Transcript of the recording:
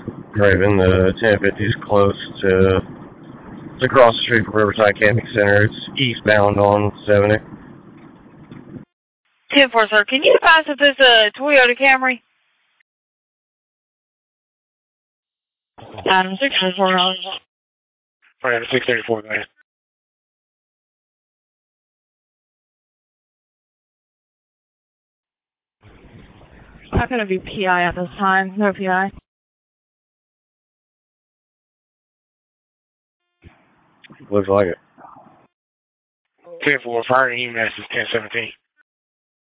Raven, the 1050 is close to, it's across the street from Riverside Camping Center. It's eastbound on 70. 10-4, sir. Can you advise if it's a Toyota Camry? Item 634. Item 634, man. Not going to be PI at this time. No PI. Looks like it. 10-4, fire EMS is 1017.